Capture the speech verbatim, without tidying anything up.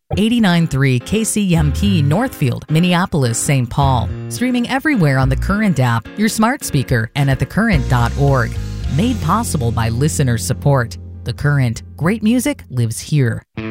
eighty-nine point three K C M P Northfield, Minneapolis, Saint Paul. Streaming everywhere on the Current app, your smart speaker, and at the current dot org. Made possible by listener support. The Current. Great music lives here.